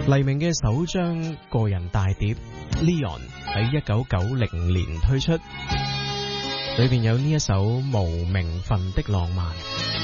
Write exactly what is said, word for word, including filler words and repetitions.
黎明嘅首張個人大碟 Leon 喺一九九零年推出，裏邊有呢一首無名份的浪漫。